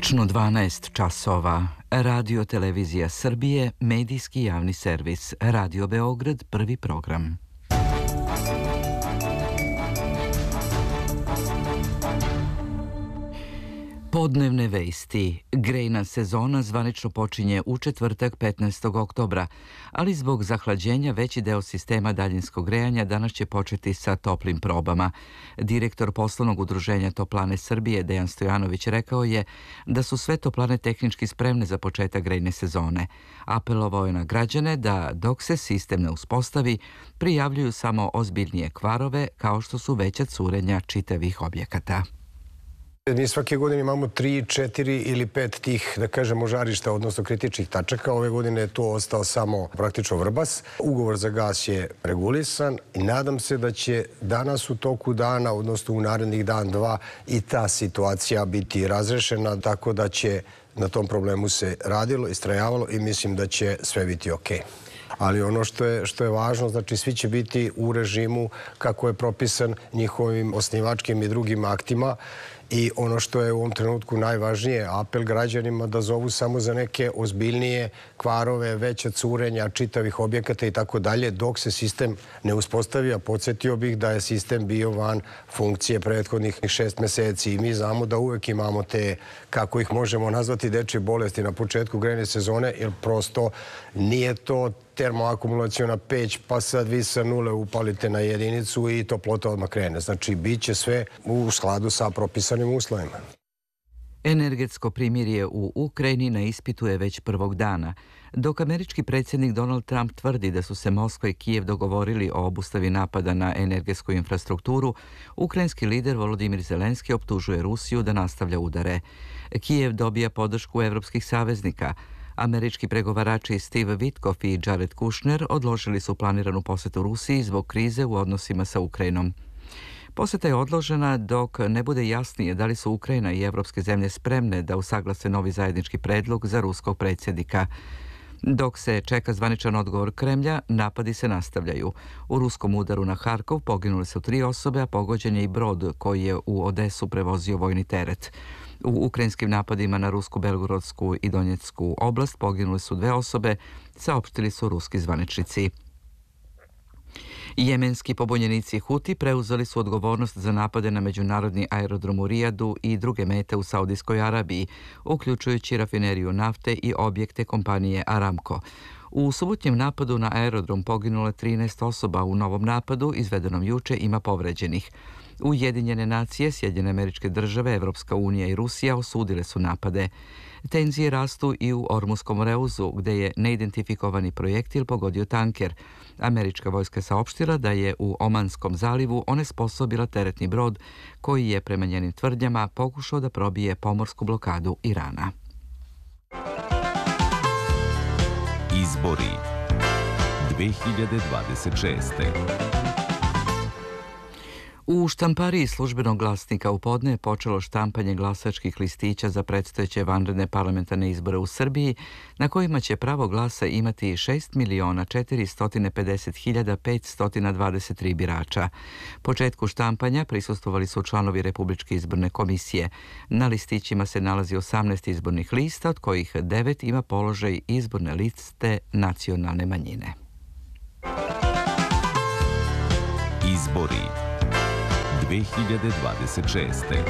Tačno 12 časova. Radio Televizija Srbije, medijski javni servis. Radio Beograd, prvi program. Podnevne vesti. Grejna sezona zvanično počinje u četvrtak 15. oktobra, ali zbog zahlađenja veći deo sistema daljinskog grejanja danas će početi sa toplim probama. Direktor poslovnog udruženja Toplane Srbije Dejan Stojanović rekao je da su sve toplane tehnički spremne za početak grejne sezone. Apelovao je na građane da dok se sistem ne uspostavi, prijavljuju samo ozbiljnije kvarove kao što su veća curenja čitavih objekata. Mi svake godine imamo 3, 4 ili 5 tih, da kažemo, žarišta, odnosno kritičnih tačaka. Ove godine je to ostao samo praktično Vrbas. Ugovor za gas je regulisan i nadam se da će danas u toku dana, odnosno u narednih dan, dva, i ta situacija biti razrešena, tako da će na tom problemu se radilo, istrajavalo i mislim da će sve biti okej. Ali ono što je važno, znači svi će biti u režimu kako je propisan njihovim osnivačkim i drugim aktima. I ono što je u ovom trenutku najvažnije, apel građanima da zovu samo za neke ozbiljnije kvarove, veća curenja čitavih objekata i tako dalje, dok se sistem ne uspostavi. A podsjetio bih da je sistem bio van funkcije prethodnih 6 meseci i mi znamo da uvek imamo te, kako ih možemo nazvati, dečje bolesti na početku grejne sezone, jer prosto nije to termoakumulaciona peć, pa sad vi sa nule upalite na jedinicu i toplota odmah krene. Znači, bit će sve u skladu sa propisanim uslovima. Energetsko primirje u Ukrajini na ispitu je već prvog dana. Dok američki predsjednik Donald Trump tvrdi da su se Moskva i Kijev dogovorili o obustavi napada na energetsku infrastrukturu, ukrajinski lider Volodimir Zelenski optužuje Rusiju da nastavlja udare. Kijev dobija podršku evropskih saveznika. Američki pregovarači Steve Witkoff i Jared Kushner odložili su planiranu posetu Rusiji zbog krize u odnosima sa Ukrajinom. Poseta je odložena dok ne bude jasnije da li su Ukrajina i evropske zemlje spremne da usaglase novi zajednički predlog za ruskog predsjednika. Dok se čeka zvaničan odgovor Kremlja, napadi se nastavljaju. U ruskom udaru na Harkov poginule su 3 osobe, a pogođen je i brod koji je u Odesu prevozio vojni teret. U ukrajinskim napadima na rusku Belgorodsku i Donjecku oblast poginule su 2 osobe, saopštili su ruski zvaničnici. Jemenski pobunjenici Huti preuzeli su odgovornost za napade na međunarodni aerodrom u Rijadu i druge mete u Saudijskoj Arabiji, uključujući rafineriju nafte i objekte kompanije Aramco. U subotnjem napadu na aerodrom poginulo 13 osoba. U novom napadu, izvedenom juče, ima povređenih. Ujedinjene nacije, Sjedinjene Američke Države, Evropska unija i Rusija osudile su napade. Tenzije rastu i u Ormuskom reuzu, gde je neidentifikovani projektil pogodio tanker. Američka vojska saopštila da je u Omanskom zalivu onesposobila teretni brod koji je, prema njenim tvrdnjama, pokušao da probije pomorsku blokadu Irana. Izbori 2026. U štampariji Službenog glasnika u podne je počelo štampanje glasačkih listića za predstojeće vanredne parlamentarne izbore u Srbiji, na kojima će pravo glasa imati 6.450.523 birača. Početku štampanja prisustvovali su članovi Republičke izborne komisije. Na listićima se nalazi 18 izbornih lista, od kojih 9 ima položaj izborne liste nacionalne manjine. Izbori 2026.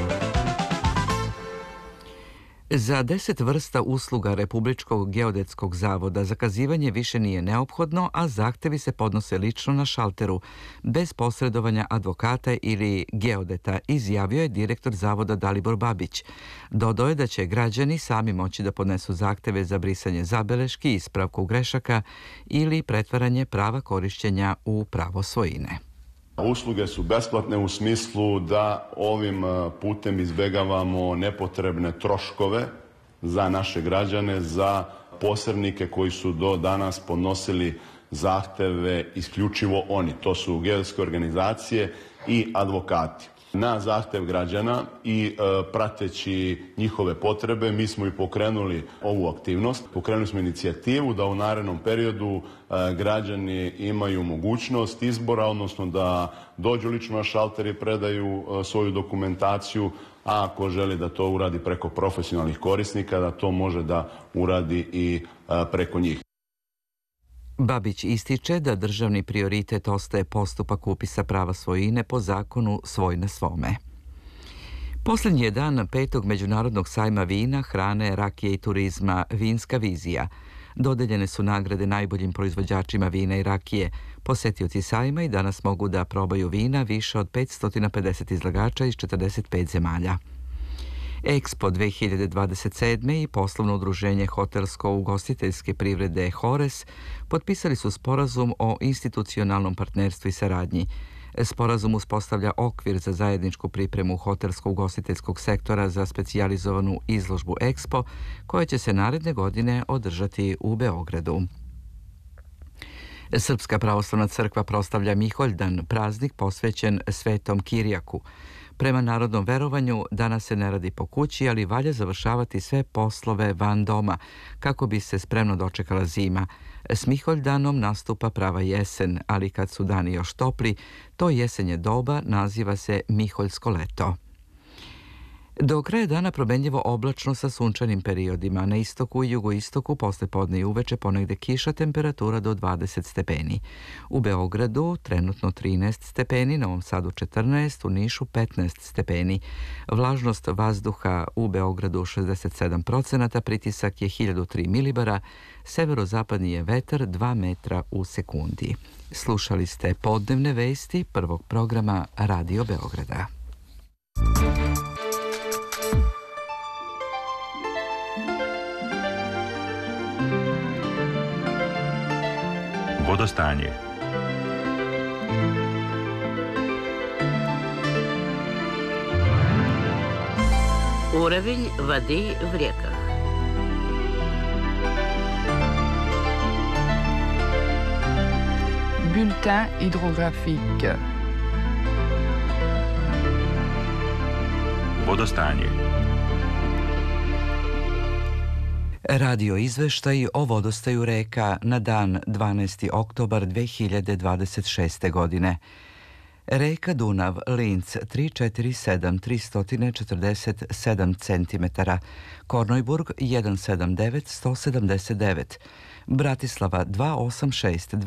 Za 10 vrsta usluga Republičkog geodetskog zavoda zakazivanje više nije neophodno, a zahtevi se podnose lično na šalteru, bez posredovanja advokata ili geodeta, izjavio je direktor zavoda Dalibor Babić. Dodao je da će građani sami moći da podnesu zahteve za brisanje zabeleški, ispravku grešaka ili pretvaranje prava korišćenja u pravo svojine. Usluge su besplatne u smislu da ovim putem izbegavamo nepotrebne troškove za naše građane, za posrednike koji su do danas podnosili zahteve isključivo oni. To su geodetske organizacije i advokati. Na zahtev građana i prateći njihove potrebe, mi smo i pokrenuli ovu aktivnost. Pokrenuli smo inicijativu da u narednom periodu građani imaju mogućnost izbora, odnosno da dođu lično na šalter i predaju svoju dokumentaciju, a ako želi da to uradi preko profesionalnih korisnika, da to može da uradi i preko njih. Babić ističe da državni prioritet ostaje postupak upisa prava svojine po zakonu svoj na svome. Posljednji je dan 5. Međunarodnog sajma vina, hrane, rakije i turizma Vinska vizija. Dodeljene su nagrade najboljim proizvođačima vina i rakije. Posetioci sajma i danas mogu da probaju vina više od 550 izlagača iz 45 zemalja. Expo 2027. i poslovno udruženje hotelsko-ugostiteljske privrede Hores potpisali su sporazum o institucionalnom partnerstvu i saradnji. Sporazum uspostavlja okvir za zajedničku pripremu hotelsko-ugostiteljskog sektora za specijalizovanu izložbu Expo, koja će se naredne godine održati u Beogradu. Srpska pravoslavna crkva proslavlja Miholjdan, praznik posvećen Svetom Kirijaku. Prema narodnom verovanju, danas se ne radi po kući, ali valja završavati sve poslove van doma, kako bi se spremno dočekala zima. S Miholjdanom nastupa prava jesen, ali kad su dani još topli, to jesenje doba naziva se Miholjsko leto. Do kraja dana promenljivo oblačno sa sunčanim periodima. Na istoku i jugoistoku poslepodne i uveče ponegde kiša, temperatura do 20 stepeni. U Beogradu trenutno 13 stepeni, Novom Sadu 14, u Nišu 15 stepeni. Vlažnost vazduha u Beogradu 67%, pritisak je 1003 milibara, severozapadni je vetar 2 metra u sekundi. Slušali ste podnevne vesti prvog programa Radio Beograda. Vodostanje. Уровень воды в реках. Bulletin hydrographique. Vodostanje. Radio izveštaj o vodostaju reka na dan 12. oktobar 2026. godine. Reka Dunav, Linz 347 347 cm, Kornojburg 179 179, Bratislava 286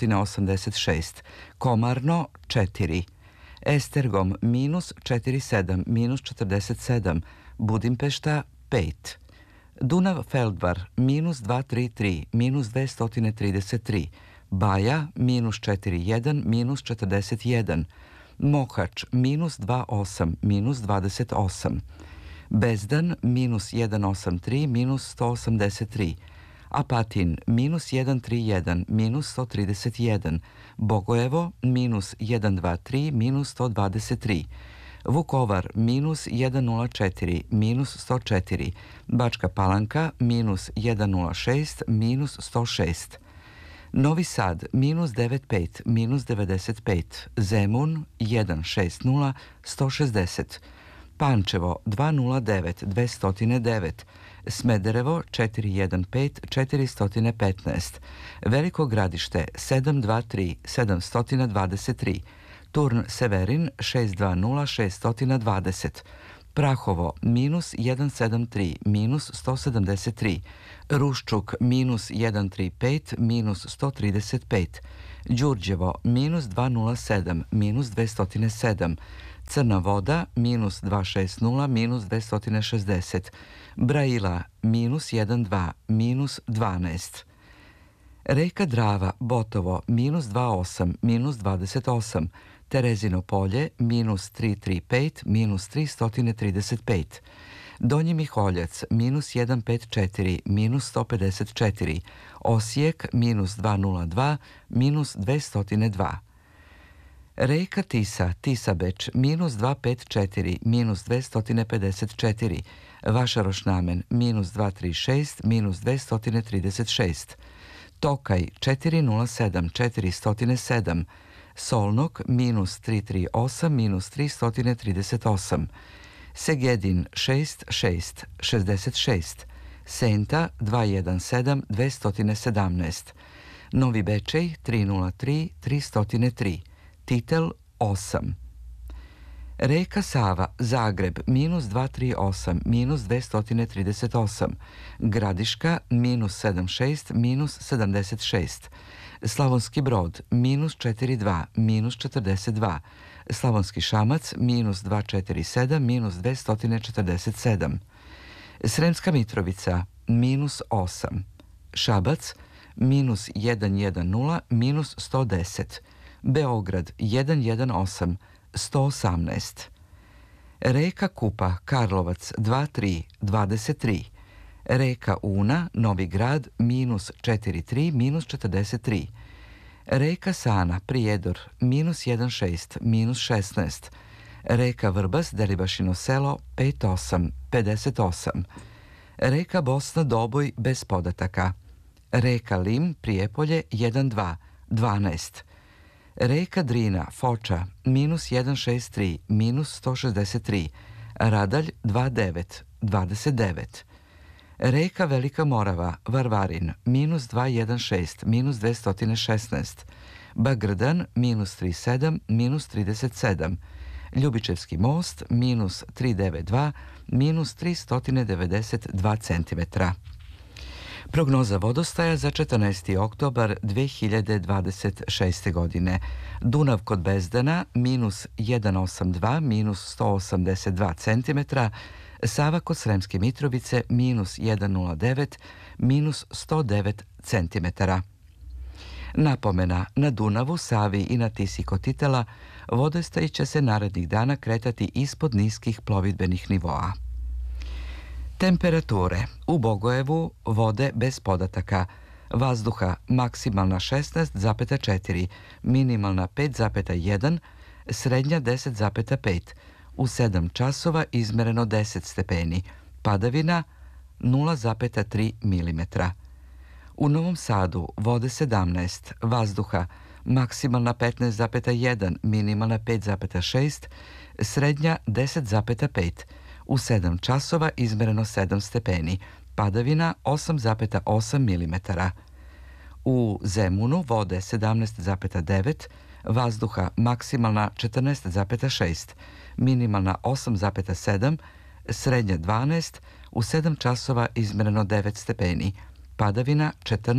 286, Komarno 4, Estergom minus 47 minus 47, Budimpešta 5, Dunav Feldvar minus 233 minus 233, Baja minus 41 minus 41, Mohač minus 28 minus 28, Bezdan minus 183 minus 183, Apatin minus 131 minus 131, Bogojevo minus 123 minus 123, Vukovar minus 104 minus 104, Bačka Palanka minus 106 minus 106, Novi Sad minus 95 minus 95, Zemun 160 160, Pančevo 209 209, Smederevo 415 415, Veliko Gradište 723 723, Turn Severin 620 620, Prahovo minus 173 minus 173, Ruščuk minus 135 minus 135, Đurđevo minus 207 minus 207, Crna Voda minus 260 minus 260, Braila minus 12 minus 12. Reka Drava, Botovo, minus 28, minus 28, Terezino polje, minus 335, minus 335, Donji Miholjac, minus 154, minus 154, Osijek, minus 202, minus 202. Reka Tisa, Tisabeč, minus 254, minus 254, Vašaroš-Namen, minus 236, minus 236, Tokaj 407 407, Solnok minus 338 minus 338, Segedin 66 66, Senta 217 217, Novi Bečej 303 303, Titel 8. Reka Sava, Zagreb, minus 238, minus 238. Gradiška, minus 76, minus 76. Slavonski Brod, minus 42, minus 42. Slavonski Šamac, minus 247, minus 247. Sremska Mitrovica, minus 8. Šabac, minus 110, minus 110. Beograd, 118, 118. Reka Kupa, Karlovac, 23, 23. Reka Una, Novi Grad, minus 43, minus 43. Reka Sana, Prijedor, minus 16, minus 16. Reka Vrbas, Delibašino selo, 58, 58. Reka Bosna, Doboj, bez podataka. Reka Lim, Prijepolje, 12, 12. Reka Drina, Foča, minus 163, minus 163. Radalj, 29, 29. Reka Velika Morava, Varvarin, minus 216, minus 216. Bagrdan, minus 37, minus 37. Ljubičevski most, minus 392, minus 392 cm. Prognoza vodostaja za 14. oktobar 2026. godine. Dunav kod Bezdana, minus 182, minus 182 cm. Sava kod Sremske Mitrovice, minus 109, minus 109 cm. Napomena, na Dunavu, Savi i na Tisi kod Titela vodostaj će se narednih dana kretati ispod niskih plovidbenih nivoa. Temperature. U Bogojevu vode bez podataka. Vazduha maksimalna 16,4, minimalna 5,1, srednja 10,5. U 7 časova izmereno 10 stepeni. Padavina 0,3 mm. U Novom Sadu vode 17, vazduha maksimalna 15,1, minimalna 5,6, srednja 10,5. U 7 časova izmereno 7 stepeni. Padavina 8,8 mm. U Zemunu vode 17,9, vazduha maksimalna 14,6, minimalna 8,7, srednja 12, u 7 časova izmereno 9 stepeni. Padavina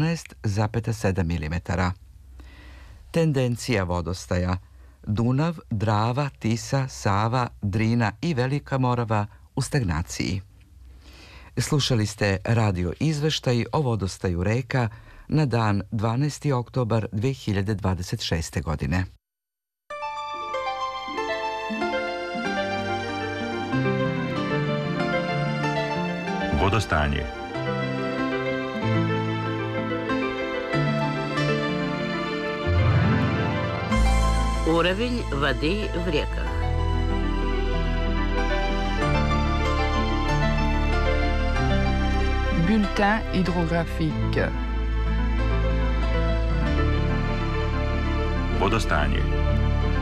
14,7 mm. Tendencija vodostaja. Dunav, Drava, Tisa, Sava, Drina i Velika Morava u stagnaciji. Slušali ste radio izveštaj o vodostaju reka na dan 12. oktobar 2026. godine. Vodostanje. Уровень воды в реках. Bulletin hydrographique. Vodostanje.